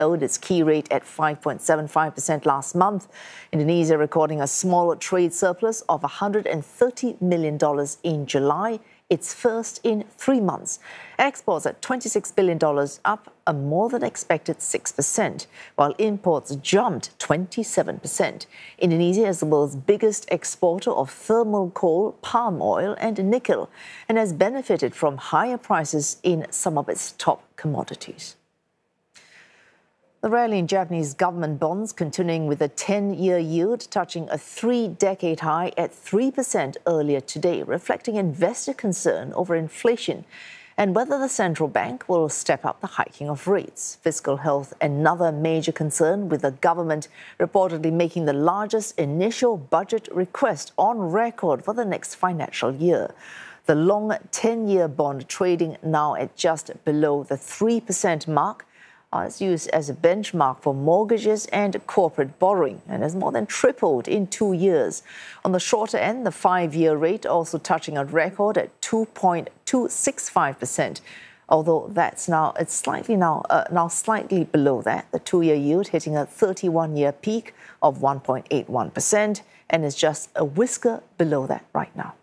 held its key rate at 5.75% last month. Indonesia recording a small trade surplus of $130 million in July, its first in 3 months. Exports at $26 billion, up a more than expected 6%, while imports jumped 27%. Indonesia is the world's biggest exporter of thermal coal, palm oil and nickel, and has benefited from higher prices in some of its top commodities. The rally in Japanese government bonds continuing with a 10-year yield touching a 3-decade high at 3% earlier today, reflecting investor concern over inflation and whether the central bank will step up the hiking of rates. Fiscal health, another major concern, with the government reportedly making the largest initial budget request on record for the next financial year. The long 10-year bond trading now at just below the 3% mark is used as a benchmark for mortgages and corporate borrowing and has more than tripled in 2 years. On the shorter end, the 5-year rate also touching a record at 2.265%. Although that's now slightly below that, the 2-year yield hitting a 31-year peak of 1.81% and is just a whisker below that right now.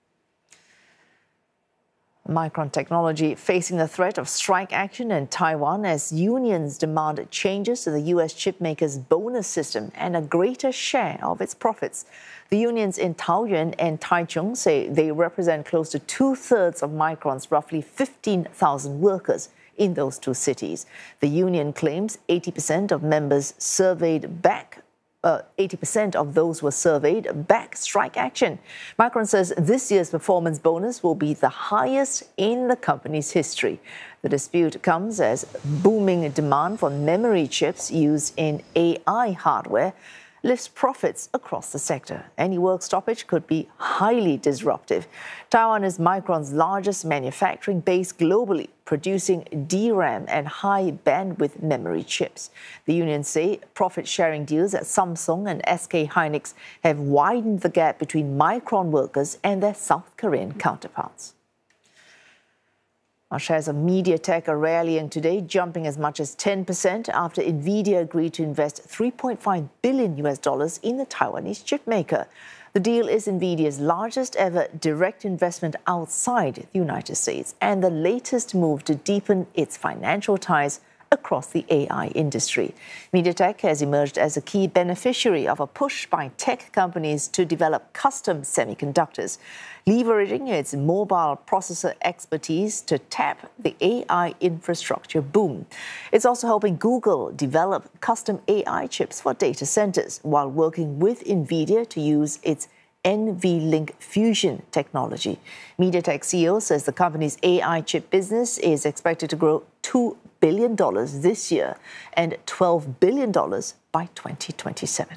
Micron Technology facing the threat of strike action in Taiwan as unions demand changes to the U.S. chipmaker's bonus system and a greater share of its profits. The unions in Taoyuan and Taichung say they represent close to 2/3 of Micron's roughly 15,000 workers in those two cities. The union claims 80% of members surveyed back 80% of those were surveyed back strike action. Micron says this year's performance bonus will be the highest in the company's history. The dispute comes as booming demand for memory chips used in AI hardware lifts profits across the sector. Any work stoppage could be highly disruptive. Taiwan is Micron's largest manufacturing base globally, producing DRAM and high bandwidth memory chips. The unions say profit-sharing deals at Samsung and SK Hynix have widened the gap between Micron workers and their South Korean counterparts. Our shares of MediaTek are rallying today, jumping as much as 10% after Nvidia agreed to invest $3.5 billion in the Taiwanese chipmaker. The deal is Nvidia's largest ever direct investment outside the United States and the latest move to deepen its financial ties across the AI industry. MediaTek has emerged as a key beneficiary of a push by tech companies to develop custom semiconductors, leveraging its mobile processor expertise to tap the AI infrastructure boom. It's also helping Google develop custom AI chips for data centers while working with Nvidia to use its NVLink Fusion technology. MediaTek CEO says the company's AI chip business is expected to grow $2 billion this year and $12 billion by 2027.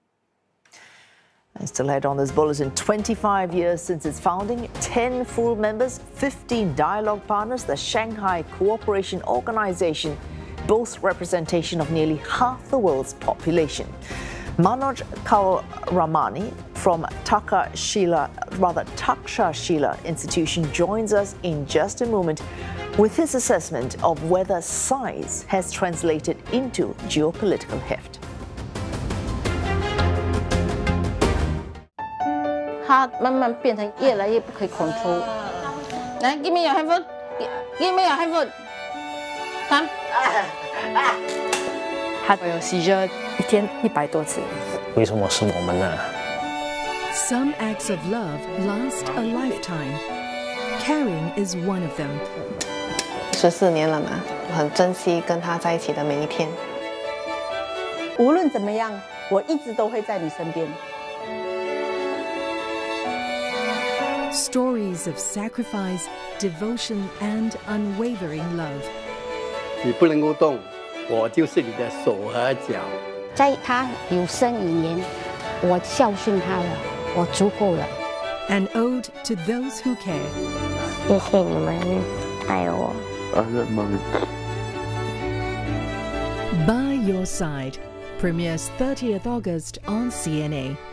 And still ahead on this bulletin, 25 years since its founding, 10 full members, 15 dialogue partners, the Shanghai Cooperation Organization boasts representation of nearly half the world's population. Manoj Kauramani from Takshashila Institution joins us in just a moment with his assessment of whether size has translated into geopolitical heft. 它慢慢变成越来越不可以 control。来 ，give me your handphone， give me your handphone。看。 他有seizure 一天100多次。 为什么是我们呢？ Some acts of love last a lifetime. Caring is one of them. 14年了嘛，我很珍惜跟他在一起的每一天。 无论怎么样，我一直都会在你身边。 Stories of sacrifice, devotion, and unwavering love. 你不能够动，我就是你的手和脚。 在他有生以年，我孝顺他了，我足够了。 An ode to those who care. 谢谢你们爱我。 By Your Side premieres 30th August on CNA.